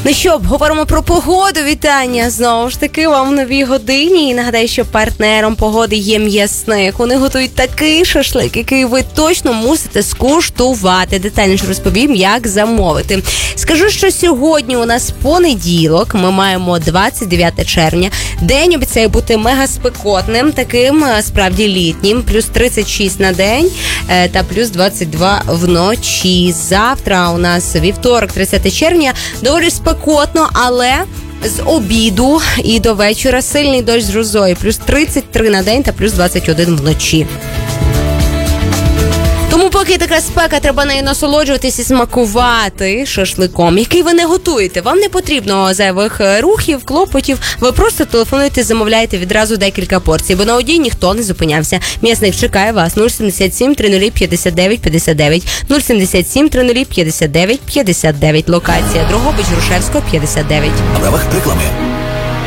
Ну що, говоримо про погоду. Вітання знову ж таки вам в новій годині. І нагадаю, що партнером погоди є М'ясник. Вони готують такий шашлик, який ви точно мусите скуштувати. Детальніше розповім, як замовити. Скажу, що сьогодні у нас понеділок. Ми маємо 29 червня. День обіцяє бути мега спекотним, таким справді літнім. Плюс 36 на день та плюс 22 вночі. Завтра у нас вівторок, 30 червня. Доволі спекотно, але з обіду і до вечора сильний дощ з грозою. Плюс 33 на день та плюс 21 вночі. Тому поки така спека, треба нею насолоджуватись і смакувати шашликом, який ви не готуєте. Вам не потрібно зайвих рухів, клопотів. Ви просто телефонуєте, замовляєте відразу декілька порцій, бо на одній ніхто не зупинявся. М'ясник чекає вас. 077 30 59 59. 077 30 59 59. Локація Дрогобич, Грушевського, 59. В правах реклами.